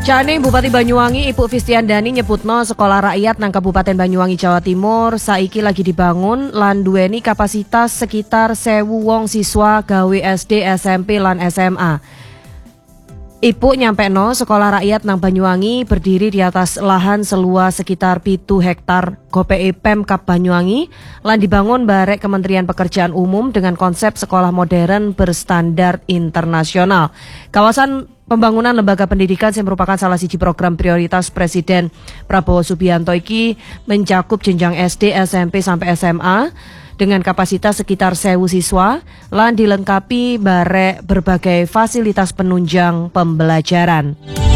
Jane Bupati Banyuwangi Ibu Fistiandani nyebutno sekolah rakyat nang Kabupaten Banyuwangi Jawa Timur saiki lagi dibangun lan duweni kapasitas sekitar 1000 wong siswa gawe SD, SMP lan SMA. Ibu nyampekno sekolah rakyat nang Banyuwangi berdiri di atas lahan seluas sekitar 7 hektar gopeke Pemkab Banyuwangi lan dibangun barek Kementerian Pekerjaan Umum dengan konsep sekolah modern berstandar internasional. Kawasan pembangunan lembaga pendidikan yang merupakan salah siji program prioritas Presiden Prabowo Subianto iki mencakup jenjang SD, SMP sampai SMA dengan kapasitas sekitar 1000 siswa lan dilengkapi barek berbagai fasilitas penunjang pembelajaran.